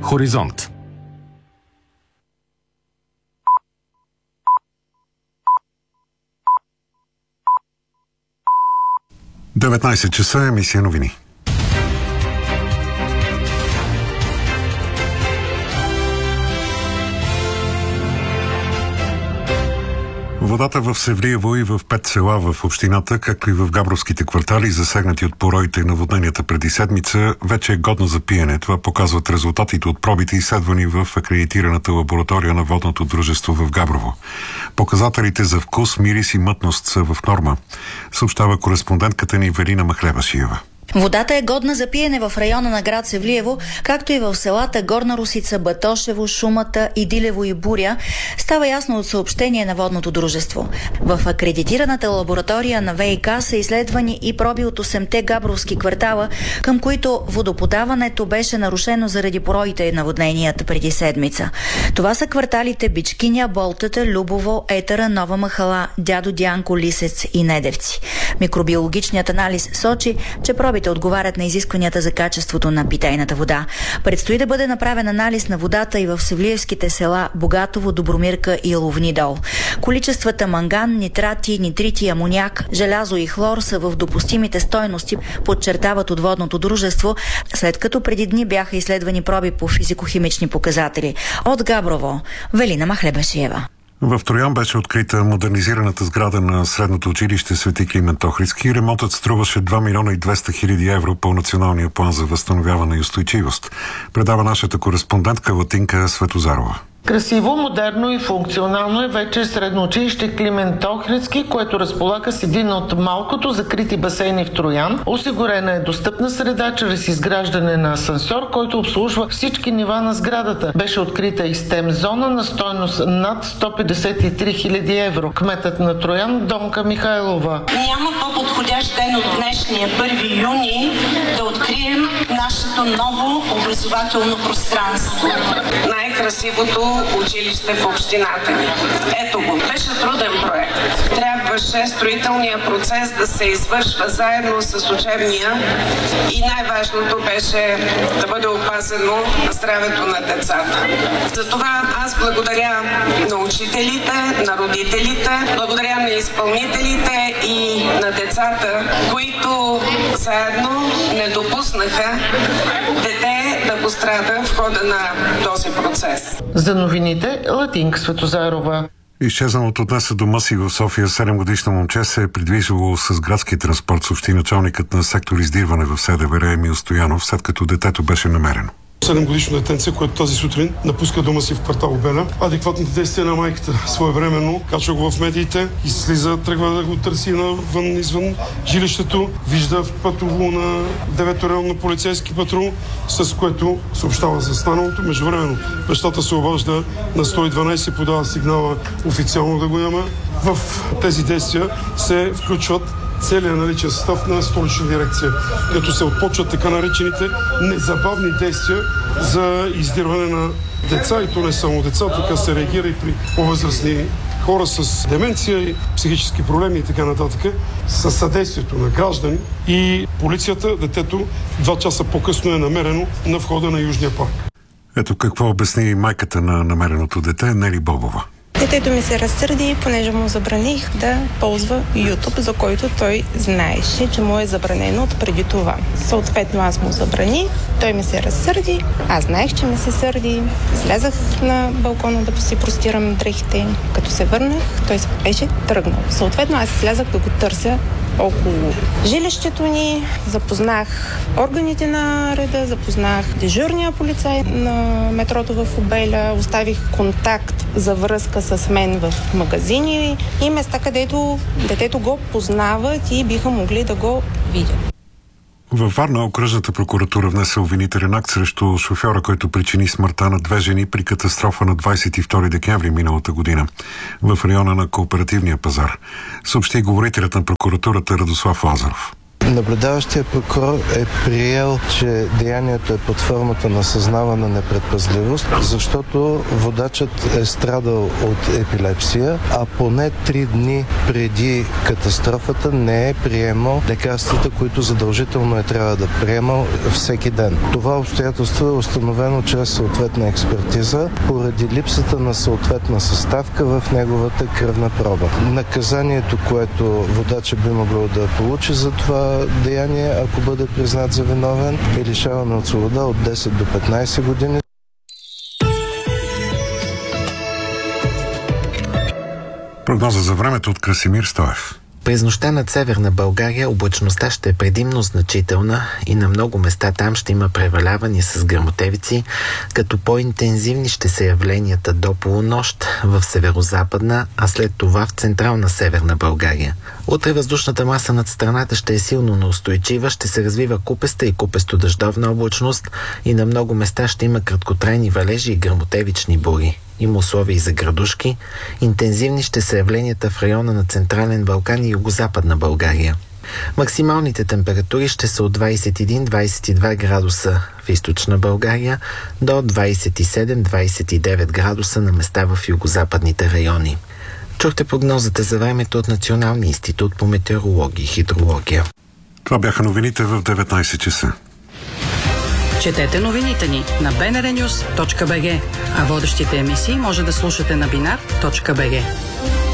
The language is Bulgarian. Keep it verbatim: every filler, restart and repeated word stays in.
Хоризонт. деветнайсет часа, емисия новини. Водата в Севлиево и в пет села в общината, както и в габровските квартали, засегнати от пороите и наводненията преди седмица, вече е годна за пиене. Това показват резултатите от пробите, изследвани в акредитираната лаборатория на водното дружество в Габрово. Показателите за вкус, мирис и мътност са в норма, съобщава кореспондентката ни Велина Махлебашиева. Водата е годна за пиене в района на град Севлиево, както и в селата Горна Русица, Батошево, Шумата, Идилево и Буря, става ясно от съобщение на водното дружество. В акредитираната лаборатория на ВиК са изследвани и проби от осемте габровски квартала, към които водоподаването беше нарушено заради пороите и наводненията преди седмица. Това са кварталите Бичкиня, Болтата, Любово, Етъра, Нова махала, Дядо Дянко, Лисец и Недевци. Микробиологичният анализ сочи, че пробите отговарят на изискванията за качеството на питейната вода. Предстои да бъде направен анализ на водата и в севлиевските села Богатово, Добромирка и Ловни дол. Количествата манган, нитрати, нитрити, амоняк, желязо и хлор са в допустимите стойности, подчертават от водното дружество, след като преди дни бяха изследвани проби по физико-химични показатели. От Габрово, Велина Махлебашиева. В Троян беше открита модернизираната сграда на средното училище Свети Климент Охридски. Ремонтът струваше два милиона и двеста хиляди евро по националния план за възстановяване и устойчивост. Предава нашата кореспондентка Латинка Светозарова. Красиво, модерно и функционално е вече средно училище Климент Охридски, което разполага с един от малкото закрити басейни в Троян. Осигурена е достъпна среда чрез изграждане на асансьор, който обслужва всички нива на сградата. Беше открита и стем зона на стойност над сто петдесет и три хиляди евро. Кметът на Троян Донка Михайлова. Няма по-подходящ ден от днешния първи юни да открием нашето ново образователно пространство. Най-красивото училище в общината ни. Ето го. Беше труден проект. Трябваше строителния процес да се извършва заедно с учебния и най-важното беше да бъде опазено здравето на децата. Затова аз благодаря на учителите, на родителите, благодаря на изпълнителите и на децата, които заедно не допуснаха дете да пострада в хода на този процес. За новините, Латинка Светозарова. Изчезналото днес у дома си в София седемгодишно момче се е придвижило с градски транспорт, съобщи началникът на сектор издирване в СДВР Емил Стоянов, след като детето беше намерено. седемгодишно детенце, което тази сутрин напуска дома си в квартал Обеля. Адекватните действия на майката своевременно качва го в медиите и слиза, тръгва да го търси навън, извън жилището. Вижда в патрул на девето районно полицейски патрул, с което съобщава за станалото. Междувременно бащата се обажда на сто и дванайсет, подава сигнала официално да го няма. В тези действия се включват целият наличен състав на столична дирекция, като се отпочват така наречените незабавни действия за издирване на деца, и то не само деца, така се реагира и при по-възрастни хора с деменция и психически проблеми и така нататък, със съдействието на граждани и полицията. Детето два часа по-късно е намерено на входа на Южния парк. Ето какво обясни майката на намереното дете, Нели Бобова. Детето ми се разсърди, понеже му забраних да ползва YouTube, за който той знаеше, че му е забранено от преди това. Съответно аз му забраних, той ми се разсърди, аз знаех, че ми се сърди. Слязах на балкона да си простирам дрехите. Като се върнах, той се беше тръгнал. Съответно аз слязах да го търся около жилището ни, запознах органите на реда, запознах дежурния полицай на метрото в Обеля, оставих контакт за връзка с мен в магазини и места, където детето го познават и биха могли да го видят. Във Варна окръжната прокуратура внесе обвинителен акт срещу шофьора, който причини смъртта на две жени при катастрофа на двадесет и втори декември миналата година в района на Кооперативния пазар, съобщи говорителят на прокуратурата Радослав Лазаров. Наблюдаващия прокурор е приел, че деянието е под формата на съзнавана непредпазливост, защото водачът е страдал от епилепсия, а поне три дни преди катастрофата не е приемал лекарствата, които задължително е трябва да приемал всеки ден. Това обстоятелство е установено чрез съответна експертиза поради липсата на съответна съставка в неговата кръвна проба. Наказанието, което водачът би могъл да получи за това деяние, ако бъде признат за виновен, е лишаване от свобода от десет до петнайсет години. Прогноза за времето от Красимир Стоев. През нощта над Северна България облачността ще е предимно значителна и на много места там ще има превалявания с гръмотевици, като по-интензивни ще са явленията до полунощ в северо-западна, а след това в централна Северна България. Утре въздушната маса над страната ще е силно неустойчива, ще се развива купеста и купесто-дъждовна облачност и на много места ще има краткотрайни валежи и гръмотевични бури. Има условия и за градушки. Интензивни ще са явленията в района на Централен Балкан и Югозападна България. Максималните температури ще са от двайсет и един до двайсет и два градуса в източна България до двайсет и седем до двайсет и девет градуса на места в югозападните райони. Чухте прогнозата за времето от Националния институт по метеорология и хидрология. Това бяха новините в деветнайсет часа. Четете новините ни на би ен ар нюз точка би джи, а водещите емисии може да слушате на бинар точка би джи.